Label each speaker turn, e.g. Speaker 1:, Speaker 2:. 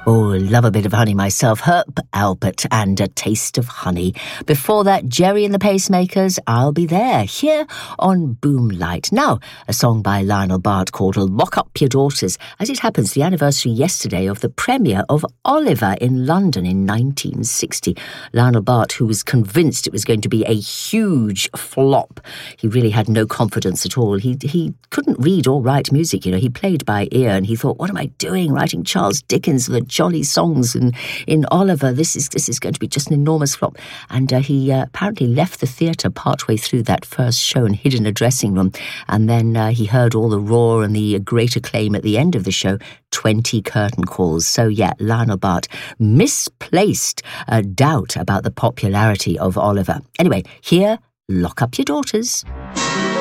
Speaker 1: Oh, love a bit of honey myself. Herb Alpert and A Taste of Honey. Before that, Jerry and the Pacemakers, I'll Be There, here on Boomlight. Now, a song by Lionel Bart called Lock Up Your Daughters. As it happens, the anniversary yesterday of the premiere of Oliver in London in 1960. Lionel Bart, who was convinced it was going to be a huge flop. He really had no confidence at all. He couldn't read or write music, He played by ear, and he thought, what am I doing, writing Charles Dickens, the jolly songs in Oliver? This is going to be just an enormous flop. And he apparently left the theatre partway through that first show and hid in a dressing room. And then he heard all the roar and the great acclaim at the end of the show, 20 curtain calls. So yeah, Lionel Bart misplaced a doubt about the popularity of Oliver. Anyway, here, Lock Up Your Daughters.